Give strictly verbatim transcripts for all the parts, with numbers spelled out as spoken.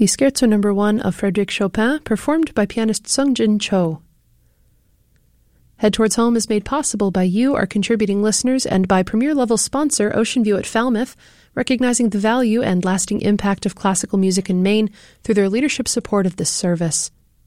the Scherzo number one of Frédéric Chopin, performed by pianist Sungjin Cho. Head Towards Home is made possible by you, our contributing listeners, and by premier-level sponsor Ocean View at Falmouth, recognizing the value and lasting impact of classical music in Maine through their leadership support of this service.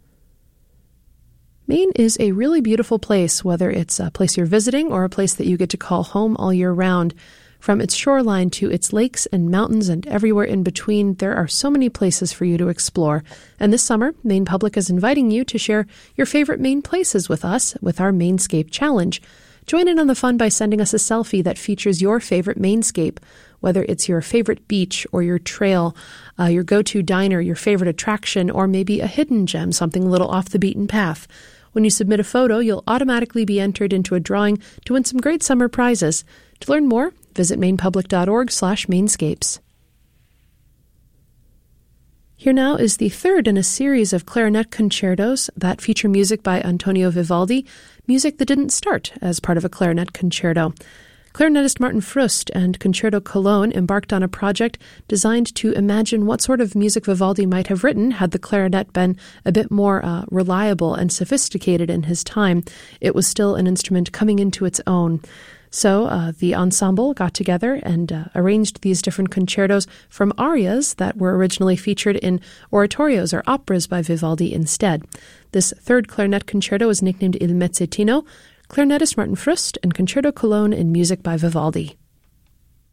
Maine is a really beautiful place, whether it's a place you're visiting or a place that you get to call home all year round. From its shoreline to its lakes and mountains and everywhere in between, there are so many places for you to explore. And this summer, Maine Public is inviting you to share your favorite Maine places with us with our Mainscape Challenge. Join in on the fun by sending us a selfie that features your favorite Mainscape, whether it's your favorite beach or your trail, uh, your go-to diner, your favorite attraction, or maybe a hidden gem, something a little off the beaten path. When you submit a photo, you'll automatically be entered into a drawing to win some great summer prizes. To learn more, visit mainpublic.org slash mainscapes. Here now is the third in a series of clarinet concertos that feature music by Antonio Vivaldi, music that didn't start as part of a clarinet concerto. Clarinetist Martin Frust and Concerto Cologne embarked on a project designed to imagine what sort of music Vivaldi might have written had the clarinet been a bit more uh, reliable and sophisticated in his time. It was still an instrument coming into its own. So uh, the ensemble got together and uh, arranged these different concertos from arias that were originally featured in oratorios or operas by Vivaldi instead. This third clarinet concerto is nicknamed Il Mezzettino, clarinetist Martin Frust, and Concerto Cologne in music by Vivaldi.